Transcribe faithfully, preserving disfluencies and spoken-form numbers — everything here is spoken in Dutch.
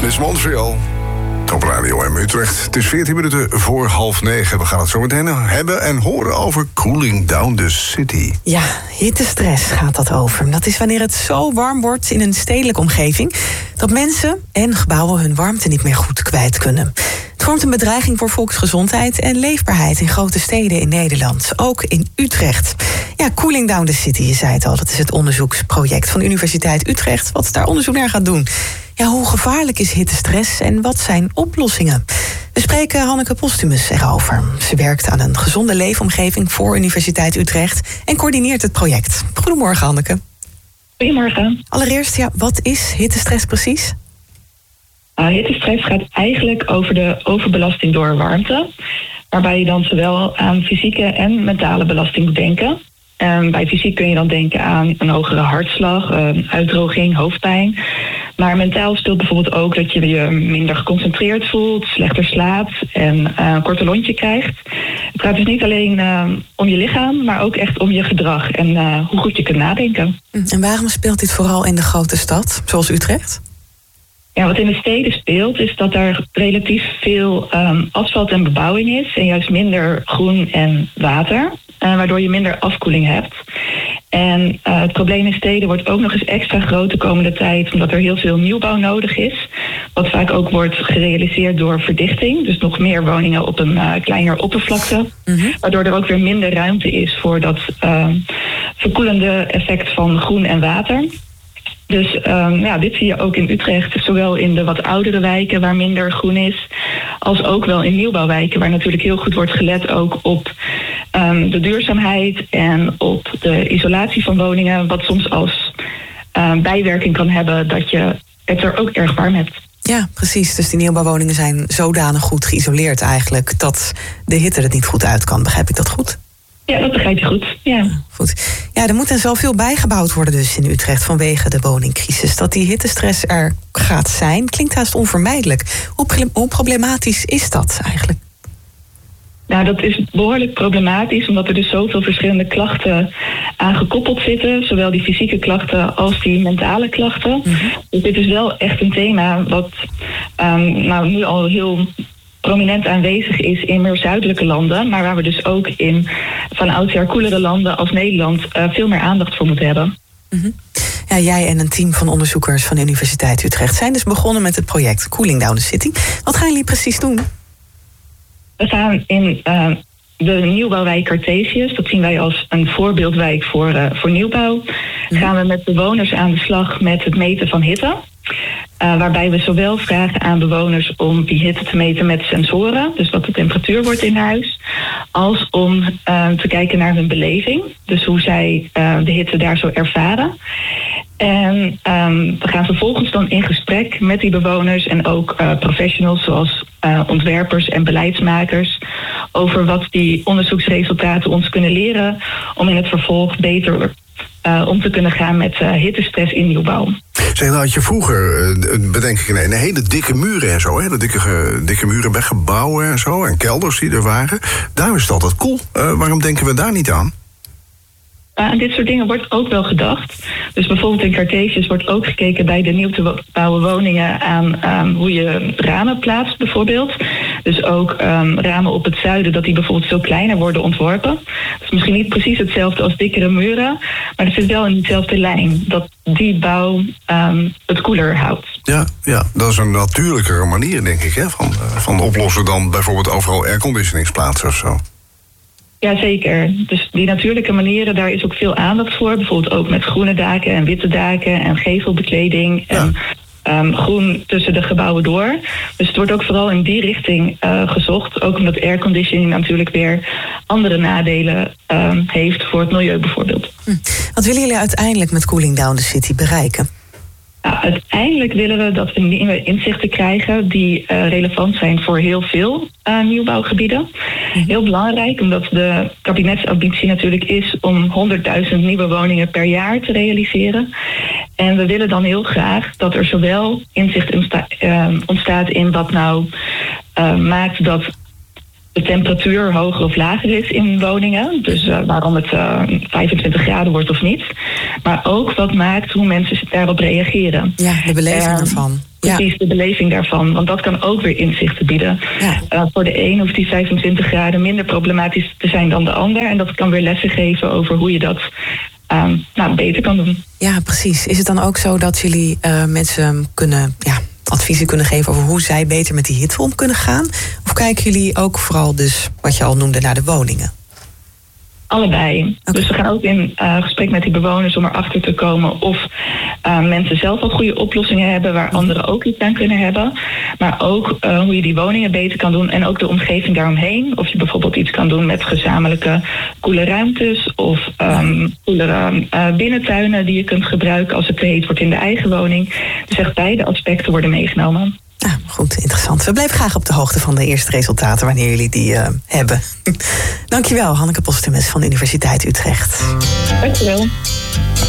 Miss Montreal. Op Radio M Utrecht. Het is veertien minuten voor half negen. We gaan het zo meteen hebben en horen over cooling down the city. Ja, hittestress gaat dat over. Dat is wanneer het zo warm wordt in een stedelijke omgeving dat mensen en gebouwen hun warmte niet meer goed kwijt kunnen. Het vormt een bedreiging voor volksgezondheid en leefbaarheid in grote steden in Nederland. Ook in Utrecht. Ja, cooling down the city, je zei het al. Dat is het onderzoeksproject van de Universiteit Utrecht wat daar onderzoek naar gaat doen. Ja, hoe gevaarlijk is hittestress en wat zijn oplossingen? We spreken Hanneke Postumus erover. Ze werkt aan een gezonde leefomgeving voor Universiteit Utrecht en coördineert het project. Goedemorgen, Hanneke. Goedemorgen. Allereerst, ja, wat is hittestress precies? Uh, hittestress gaat eigenlijk over de overbelasting door warmte, waarbij je dan zowel aan fysieke en mentale belasting moet denken. Um, bij fysiek kun je dan denken aan een hogere hartslag, um, uitdroging, hoofdpijn. Maar mentaal speelt bijvoorbeeld ook dat je je minder geconcentreerd voelt, slechter slaapt en uh, een korte lontje krijgt. Het gaat dus niet alleen uh, om je lichaam, maar ook echt om je gedrag en uh, hoe goed je kunt nadenken. En waarom speelt dit vooral in de grote stad, zoals Utrecht? Ja, wat in de steden speelt is dat er relatief veel um, asfalt en bebouwing is en juist minder groen en water. Uh, waardoor je minder afkoeling hebt. En uh, het probleem in steden wordt ook nog eens extra groot de komende tijd, omdat er heel veel nieuwbouw nodig is. Wat vaak ook wordt gerealiseerd door verdichting. Dus nog meer woningen op een uh, kleiner oppervlakte. Mm-hmm. Waardoor er ook weer minder ruimte is voor dat uh, verkoelende effect van groen en water. Dus um, ja, dit zie je ook in Utrecht, zowel in de wat oudere wijken waar minder groen is, als ook wel in nieuwbouwwijken waar natuurlijk heel goed wordt gelet ook op um, de duurzaamheid en op de isolatie van woningen, wat soms als um, bijwerking kan hebben dat je het er ook erg warm hebt. Ja, precies. Dus die nieuwbouwwoningen zijn zodanig goed geïsoleerd eigenlijk dat de hitte er niet goed uit kan. Begrijp ik dat goed? Ja, dat begrijp je goed. Ja. Goed. Ja, er moet en zoveel bijgebouwd worden dus in Utrecht vanwege de woningcrisis. Dat die hittestress er gaat zijn, klinkt haast onvermijdelijk. Hoe, hoe problematisch is dat eigenlijk? Nou, dat is behoorlijk problematisch, omdat er dus zoveel verschillende klachten aan gekoppeld zitten. Zowel die fysieke klachten als die mentale klachten. Mm-hmm. Dus dit is wel echt een thema wat um, nou, nu al heel prominent aanwezig is in meer zuidelijke landen, maar waar we dus ook in van oudsher koelere landen als Nederland uh, veel meer aandacht voor moeten hebben. Mm-hmm. Ja, jij en een team van onderzoekers van de Universiteit Utrecht zijn dus begonnen met het project Cooling Down the City. Wat gaan jullie precies doen? We gaan in uh, de nieuwbouwwijk Cartesius, dat zien wij als een voorbeeldwijk voor, uh, voor nieuwbouw, mm-hmm. gaan we met bewoners aan de slag met het meten van hitte. Uh, waarbij we zowel vragen aan bewoners om die hitte te meten met sensoren, dus wat de temperatuur wordt in huis, als om uh, te kijken naar hun beleving, dus hoe zij uh, de hitte daar zo ervaren. En um, we gaan vervolgens dan in gesprek met die bewoners en ook uh, professionals zoals uh, ontwerpers en beleidsmakers over wat die onderzoeksresultaten ons kunnen leren om in het vervolg beter Uh, om te kunnen gaan met uh, hittestress in nieuwbouw. Zeg, nou had je vroeger, uh, bedenk ik, een hele dikke muren en zo, hè? De dikke, dikke muren bij gebouwen en zo, en kelders die er waren. Daar is het altijd koel. Uh, waarom denken we daar niet aan? Uh, aan dit soort dingen wordt ook wel gedacht. Dus bijvoorbeeld in Cartesius wordt ook gekeken bij de nieuw te bouwen woningen aan um, hoe je ramen plaatst bijvoorbeeld. Dus ook um, ramen op het zuiden, dat die bijvoorbeeld veel kleiner worden ontworpen. Dat is misschien niet precies hetzelfde als dikkere muren, maar het zit wel in dezelfde lijn. Dat die bouw um, het koeler houdt. Ja, ja, dat is een natuurlijkere manier, denk ik, hè, van, uh, van oplossen dan bijvoorbeeld overal airconditioningsplaatsen of zo. Jazeker. Dus die natuurlijke manieren, daar is ook veel aandacht voor. Bijvoorbeeld ook met groene daken en witte daken en gevelbekleding. Ja. En um, groen tussen de gebouwen door. Dus het wordt ook vooral in die richting uh, gezocht. Ook omdat airconditioning natuurlijk weer andere nadelen um, heeft voor het milieu bijvoorbeeld. Hm. Wat willen jullie uiteindelijk met Cooling Down the City bereiken? Nou, uiteindelijk willen we dat we nieuwe inzichten krijgen die uh, relevant zijn voor heel veel uh, nieuwbouwgebieden. Heel belangrijk, omdat de kabinetsambitie natuurlijk is om honderdduizend nieuwe woningen per jaar te realiseren. En we willen dan heel graag dat er zowel inzicht ontsta- uh, ontstaat in wat nou uh, maakt dat de temperatuur hoger of lager is in woningen. Dus uh, waarom het uh, vijfentwintig graden wordt of niet. Maar ook wat maakt hoe mensen daarop reageren. Ja, de beleving ervan. precies ja. de beleving daarvan. Want dat kan ook weer inzichten bieden. Ja. Uh, voor de een hoeft die vijfentwintig graden minder problematisch te zijn dan de ander. En dat kan weer lessen geven over hoe je dat uh, nou, beter kan doen. Ja, precies. Is het dan ook zo dat jullie uh, mensen kunnen... Ja, adviezen kunnen geven over hoe zij beter met die hitte om kunnen gaan? Of kijken jullie ook vooral dus, wat je al noemde, naar de woningen? Allebei. Okay. Dus we gaan ook in uh, gesprek met die bewoners om erachter te komen of uh, mensen zelf al goede oplossingen hebben waar anderen ook iets aan kunnen hebben. Maar ook uh, hoe je die woningen beter kan doen en ook de omgeving daaromheen. Of je bijvoorbeeld iets kan doen met gezamenlijke koele ruimtes of um, koelere uh, binnentuinen die je kunt gebruiken als het te heet wordt in de eigen woning. Dus echt beide aspecten worden meegenomen. Ja, goed, interessant. We blijven graag op de hoogte van de eerste resultaten wanneer jullie die uh, hebben. Dankjewel, Hanneke Postumus van de Universiteit Utrecht. Dankjewel.